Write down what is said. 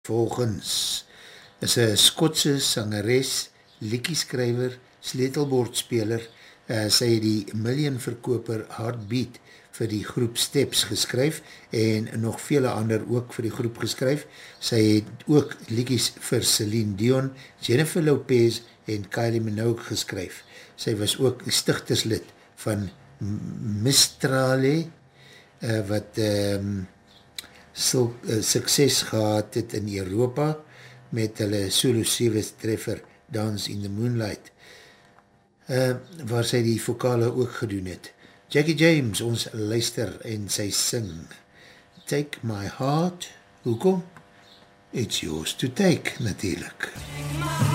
volgens is een Skotse sangeres, liedjeskrywer, sleutelbordspeler, sy het die miljoenverkoper Heartbeat vir die groep Steps geskryf en nog vele ander ook vir die groep geskryf. Sy het ook liedjies vir Celine Dion, Jennifer Lopez en Kylie Minogue geskryf. Sy was ook stigterslid van Mistrale, wat sukses gehad het in Europa met hulle solo 7 treffer Dance in the Moonlight, waar sy die vokale ook gedoen het. Jackie James, ons luister en sy sing Take My Heart, hoekom? It's yours to take, natuurlijk.